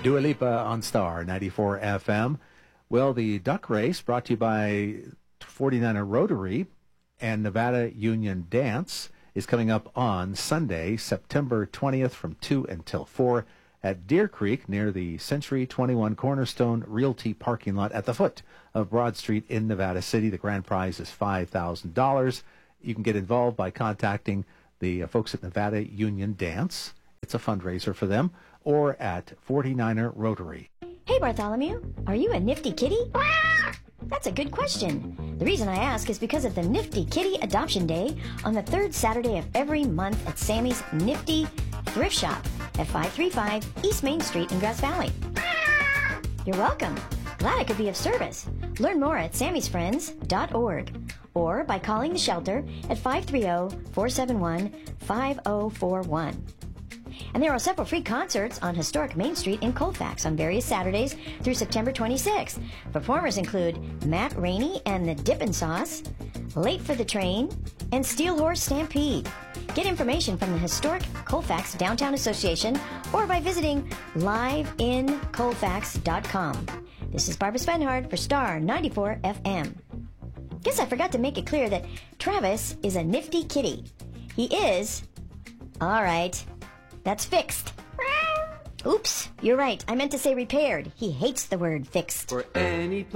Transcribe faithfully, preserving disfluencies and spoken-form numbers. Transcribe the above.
Dua Lipa on Star ninety-four F M. Well, the duck race brought to you by forty-niner Rotary and Nevada Union Dance is coming up on Sunday, September twentieth from two until four at Deer Creek near the Century twenty-one Cornerstone Realty parking lot at the foot of Broad Street in Nevada City. The grand prize is five thousand dollars. You can get involved by contacting the uh, folks at Nevada Union Dance. It's a fundraiser for them, or at forty-niner Rotary. Hey, Bartholomew, are you a nifty kitty? That's a good question. The reason I ask is because of the Nifty Kitty Adoption Day on the third Saturday of every month at Sammy's Nifty Thrift Shop at five thirty-five East Main Street in Grass Valley. You're welcome. Glad I could be of service. Learn more at sammys friends dot org or by calling the shelter at five three zero, four seven one, five zero four one. And there are several free concerts on historic Main Street in Colfax on various Saturdays through September twenty-sixth. Performers include Matt Rainey and the Dippin' Sauce, Late for the Train, and Steel Horse Stampede. Get information from the historic Colfax Downtown Association or by visiting live in colfax dot com. This is Barbara Spenhard for Star ninety-four F M. Guess I forgot to make it clear that Travis is a nifty kitty. He is... All right. That's fixed. Oops, you're right. I meant to say repaired. He hates the word fixed. For any